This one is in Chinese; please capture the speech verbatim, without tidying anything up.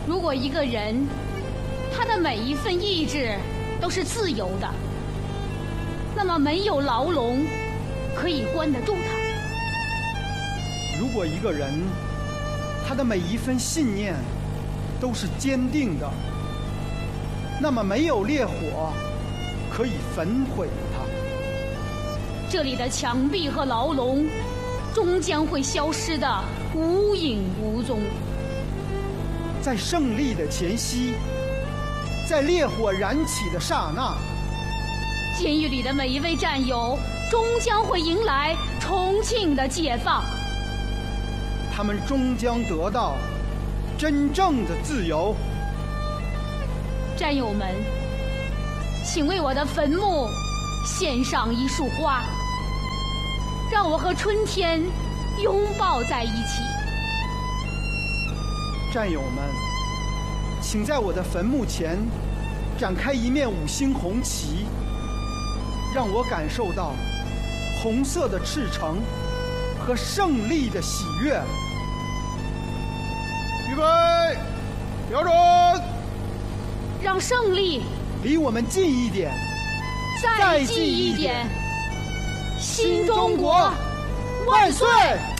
如果一个人，他的每一份意志都是自由的，那么没有牢笼可以关得住他。 如果一个人，他的每一份信念都是坚定的，那么没有烈火可以焚毁他。 这里的墙壁和牢笼终将会消失的无影无踪。 在胜利的前夕，在烈火燃起的刹那， 监狱里的每一位战友终将会迎来重庆的解放。 他们终将得到真正的自由。 战友们，请为我的坟墓献上一束花，让我和春天拥抱在一起。 战友们，请在我的坟墓前展开一面五星红旗，让我感受到红色的赤诚和胜利的喜悦。预备，标准！ 让胜利离我们近一点， 再近一点。新中国万岁！